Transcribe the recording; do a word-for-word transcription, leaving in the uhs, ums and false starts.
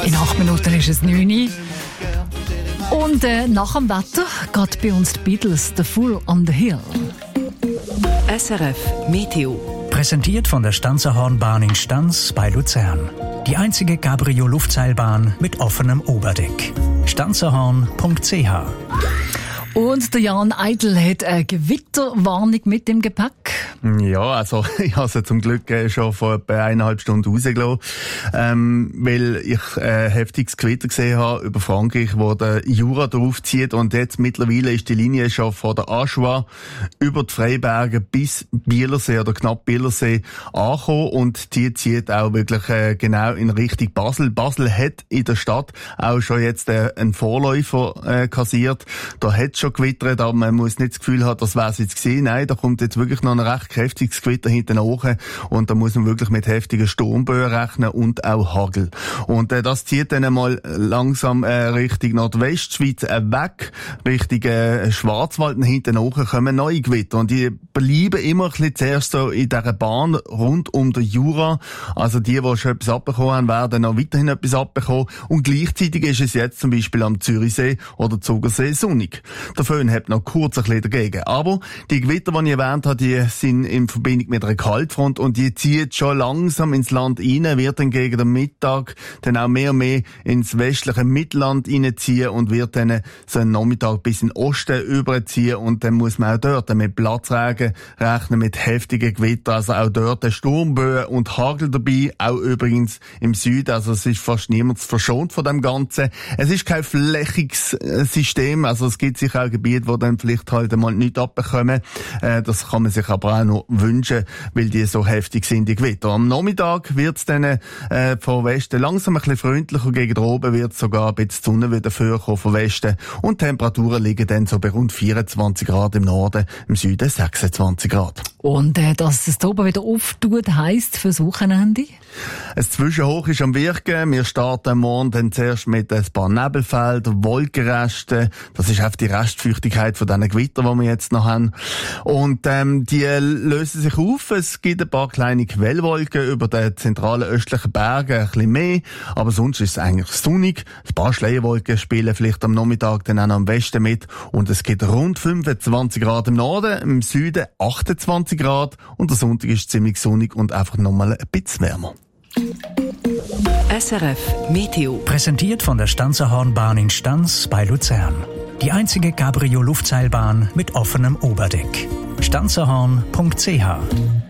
In acht Minuten ist es neun Uhr. Und äh, nach dem Wetter geht bei uns die Beatles «The Fool on the Hill». S R F Meteo. Präsentiert von der Stanzerhornbahn in Stanz bei Luzern. Die einzige Cabrio-Luftseilbahn mit offenem Oberdeck. stanzerhorn punkt c h. Und der Jan Eidl hat eine Gewitterwarnung mit dem Gepäck. Ja, also ich habe sie zum Glück äh, schon vor etwa eineinhalb Stunden rausgelassen, ähm, weil ich äh, heftiges Gewitter gesehen habe über Frankreich, wo der Jura draufzieht, und jetzt mittlerweile ist die Linie schon von der Aschua über die Freiberge bis Bielersee oder knapp Bielersee angekommen, und die zieht auch wirklich äh, genau in Richtung Basel. Basel hat in der Stadt auch schon jetzt äh, einen Vorläufer äh, kassiert. Da hat schon gewittert, aber man muss nicht das Gefühl haben, das wäre es jetzt gewesen. Nein, da kommt jetzt wirklich noch ein recht kräftiges Gewitter hinten nach, und da muss man wirklich mit heftigen Sturmböen rechnen und auch Hagel. Und äh, das zieht dann mal langsam äh, Richtung Nordwestschweiz äh, weg, Richtung äh, Schwarzwald, und hinten nach kommen neue Gewitter, und die bleiben immer ein bisschen zuerst so in dieser Bahn rund um den Jura. Also die, die schon etwas abbekommen haben, werden noch weiterhin etwas abbekommen, und gleichzeitig ist es jetzt zum Beispiel am Zürichsee oder Zugersee sonnig. Der Föhn hat noch kurz ein bisschen dagegen. Aber die Gewitter, die ich erwähnt habe, die sind in Verbindung mit einer Kaltfront, und die zieht schon langsam ins Land rein, wird dann gegen den Mittag dann auch mehr und mehr ins westliche Mittelland reinziehen und wird dann so einen Nachmittag bis in den Osten überziehen, und dann muss man auch dort mit Platzregen rechnen, mit heftigen Gewittern, also auch dort Sturmböen und Hagel dabei, auch übrigens im Süden, also es ist fast niemand verschont von dem Ganzen. Es ist kein flächiges System, also es gibt sicher auch Gebiete, wo dann vielleicht halt einmal nichts abbekommen. Äh, das kann man sich aber auch noch wünschen, weil die so heftig sind, die Gewitter. Am Nachmittag wird es dann äh, von Westen langsam ein bisschen freundlicher, gegen den Oben wird sogar ein bisschen die Sonne wieder vorkommen von Westen, und die Temperaturen liegen dann so bei rund vierundzwanzig Grad im Norden, im Süden sechsundzwanzig Grad. Und äh, dass es da oben wieder auftut, heisst fürs Wochenende? Ein Zwischenhoch ist am Wirken. Wir starten morgen dann zuerst mit ein paar Nebelfeldern, Wolkenresten. Das ist einfach die Restfeuchtigkeit von diesen Gewittern, die wir jetzt noch haben. Und ähm, die lösen sich auf. Es gibt ein paar kleine Quellwolken über den zentralen östlichen Bergen, ein bisschen mehr. Aber sonst ist es eigentlich sonnig. Ein paar Schleierwolken spielen vielleicht am Nachmittag dann auch noch am Westen mit. Und es gibt rund fünfundzwanzig Grad im Norden, im Süden achtundzwanzig Grad. Und der Sonntag ist ziemlich sonnig und einfach nochmal ein bisschen wärmer. S R F Meteo. Präsentiert von der Stanzerhornbahn in Stanz bei Luzern. Die einzige Cabrio-Luftseilbahn mit offenem Oberdeck. stanzerhorn punkt c h.